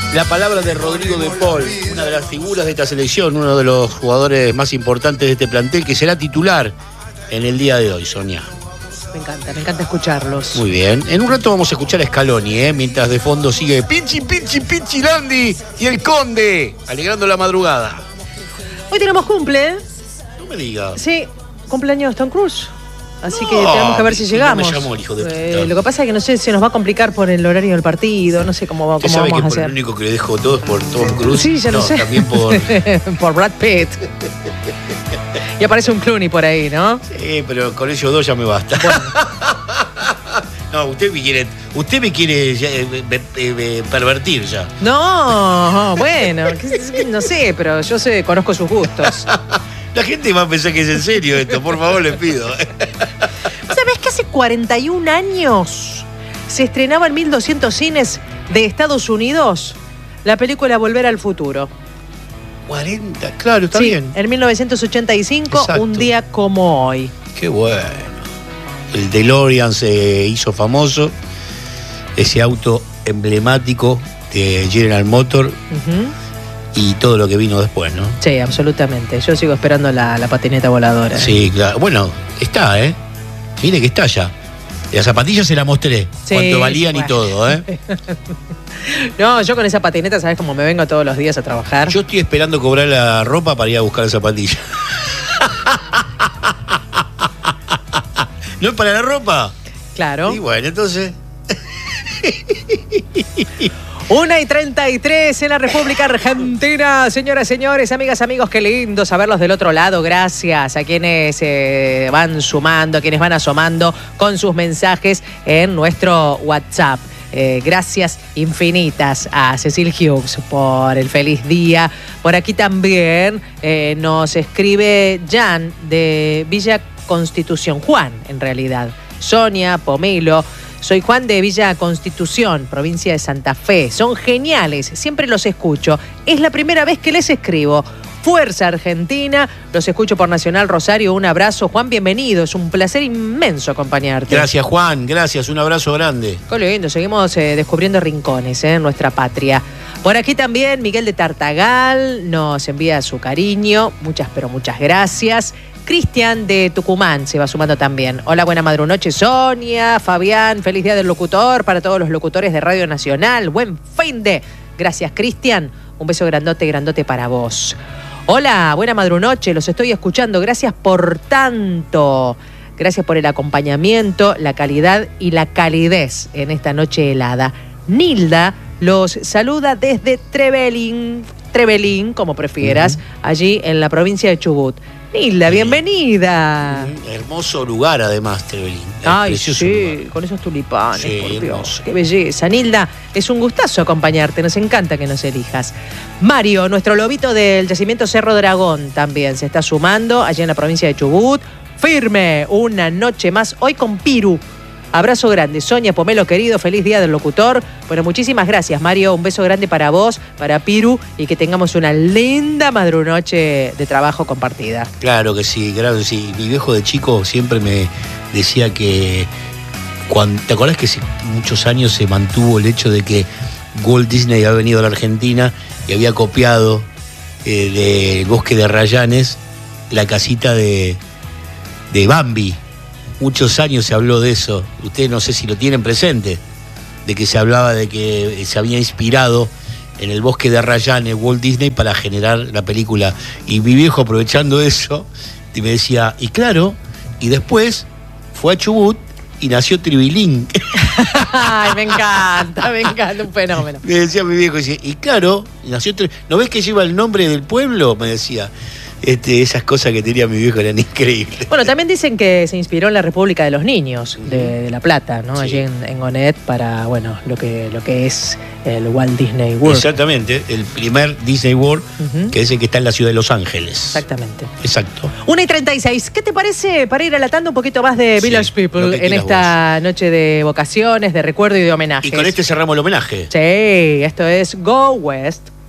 La palabra de Rodrigo de Paul, una de las figuras de esta selección, uno de los jugadores más importantes de este plantel, que será titular en el día de hoy, Sonia. Me encanta escucharlos. Muy bien. En un rato vamos a escuchar a Scaloni, mientras de fondo sigue Pinchi, Landi y el Conde, alegrando la madrugada. Hoy tenemos cumple. No me digas. Sí, cumpleaños Tom Cruise. Así que tenemos que ver si llegamos. No me llamó el hijo de puta. Lo que pasa es que no sé, se nos va a complicar por el horario del partido, no sé cómo vamos a hacer. ¿Usted sabe que por el único que le dejo todo es por Tom Cruise? Sí, ya lo sé. También por... por Brad Pitt. Y aparece un Clooney por ahí, ¿no? Sí, pero con ellos dos ya me basta. Bueno. No, usted me quiere pervertir ya. No, bueno, no sé, pero yo conozco sus gustos. La gente va a pensar que es en serio esto, por favor, les pido. ¿Sabés que hace 41 años se estrenaba en 1200 cines de Estados Unidos la película Volver al Futuro? 40, claro, está bien. En 1985, exacto. Un día como hoy. Qué bueno. El DeLorean se hizo famoso, ese auto emblemático de General Motors. Y todo lo que vino después, ¿no? Sí, absolutamente. Yo sigo esperando la patineta voladora. Sí, claro. Bueno, está, Mire que está ya. Las zapatillas se las mostré. Sí, cuánto valían y todo, No, yo con esa patineta, ¿sabes cómo me vengo todos los días a trabajar? Yo estoy esperando cobrar la ropa para ir a buscar la zapatilla. ¿No es para la ropa? Claro. Y bueno, entonces... 1:33 en la República Argentina. Señoras, señores, amigas, amigos, qué lindo saberlos del otro lado. Gracias a quienes van sumando, a quienes van asomando con sus mensajes en nuestro WhatsApp. Gracias infinitas a Cecil Hughes por el feliz día. Por aquí también nos escribe Jan de Villa Constitución. Juan, en realidad. Sonia, Pomelo. Soy Juan de Villa Constitución, provincia de Santa Fe. Son geniales, siempre los escucho. Es la primera vez que les escribo. Fuerza Argentina, los escucho por Nacional Rosario. Un abrazo, Juan, bienvenido. Es un placer inmenso acompañarte. Gracias, Juan, gracias, un abrazo grande. Qué lindo, seguimos descubriendo rincones en nuestra patria. Por aquí también Miguel de Tartagal nos envía su cariño. Muchas, pero muchas gracias. Cristian de Tucumán se va sumando también. Hola, buena madrunoche, Sonia, Fabián, feliz día del locutor para todos los locutores de Radio Nacional. Buen fin de. Gracias, Cristian. Un beso grandote para vos. Hola, buena madrunoche, los estoy escuchando. Gracias por tanto. Gracias por el acompañamiento, la calidad y la calidez en esta noche helada. Nilda los saluda desde Trevelin, como prefieras, allí en la provincia de Chubut. Nilda, bienvenida. Hermoso lugar, además, Trevelin. Ay, sí, lugar. Con esos tulipanes, sí, por Dios. Hermoso. Qué belleza. Nilda, es un gustazo acompañarte, nos encanta que nos elijas. Mario, nuestro lobito del yacimiento Cerro Dragón, también se está sumando allí en la provincia de Chubut. Firme, una noche más, hoy con Piru. Abrazo grande, Sonia, Pomelo querido, feliz día del locutor. Bueno, muchísimas gracias, Mario. Un beso grande para vos, para Piru, y que tengamos una linda madrunoche de trabajo compartida. Claro que sí, claro que sí. Mi viejo de chico siempre me decía que... ¿Te acordás que hace muchos años se mantuvo el hecho de que Walt Disney había venido a la Argentina y había copiado del Bosque de Rayanes la casita de Bambi? Muchos años se habló de eso. Ustedes no sé si lo tienen presente, de que se hablaba de que se había inspirado en el Bosque de Rayanes Walt Disney para generar la película. Y mi viejo, aprovechando eso, me decía, y claro, y después fue a Chubut y nació Trevelin. Ay, me encanta, un fenómeno. Me decía mi viejo, y claro, nació ¿no ves que lleva el nombre del pueblo? Me decía. Esas cosas que tenía mi viejo eran increíbles. Bueno, también dicen que se inspiró en la República de los Niños de La Plata, ¿no? Sí. Allí en Gonet para, bueno, lo que es el Walt Disney World. Exactamente, el primer Disney World, que es el que está en la ciudad de Los Ángeles. Exactamente. Exacto. 1:36. ¿Qué te parece para ir alatando un poquito más de Village People en esta noche de vocaciones, de recuerdo y de homenaje? Y con este cerramos el homenaje. Sí, esto es Go West.